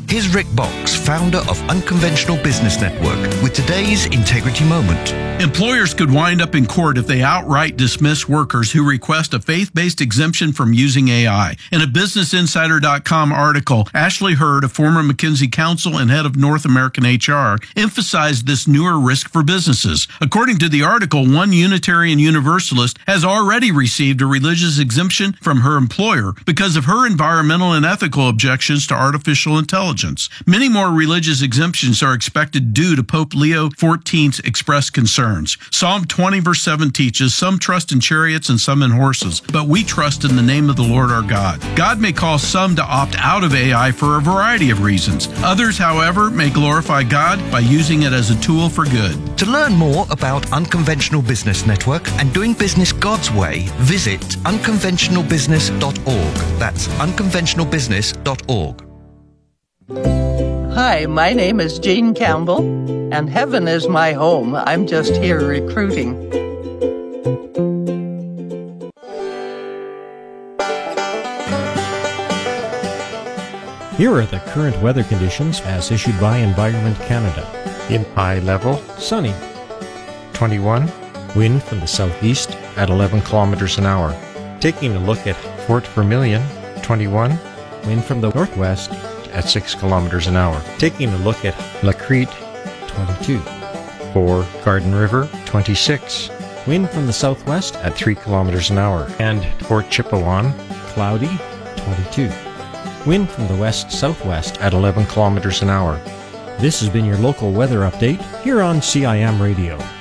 Here's Rick Box, founder of Unconventional Business Network, with today's Integrity Moment. Employers could wind up in court if they outright dismiss workers who request a faith-based exemption from using AI. In a BusinessInsider.com article, Ashley Hurd, a former McKinsey counsel and head of North American HR, emphasized this newer risk for businesses. According to the article, one Unitarian Universalist has already received a religious exemption from her employer because of her environmental and ethical objections to artificial intelligence. Many more religious exemptions are expected due to Pope Leo XIV's expressed concerns. Psalm 20 verse 7 teaches, "Some trust in chariots and some in horses, but we trust in the name of the Lord our God." God may cause some to opt out of AI for a variety of reasons. Others, however, may glorify God by using it as a tool for good. To learn more about Unconventional Business Network and doing business God's way, visit unconventionalbusiness.org. That's unconventionalbusiness.org. Hi, my name is Jean Campbell, and heaven is my home. I'm just here recruiting. Here are the current weather conditions as issued by Environment Canada. In high level, Sunny. 21. Wind from the southeast At 11 kilometers an hour. Taking a look at Fort Vermilion, 21. wind from the northwest. At 6 kilometers an hour. Taking a look at La Crete, 22. for Garden River, 26. Wind from the southwest At 3 kilometers an hour. And Fort Chipewyan, cloudy. 22. Wind from the west-southwest. at 11 kilometers an hour. This has been your local weather update here on CIM Radio.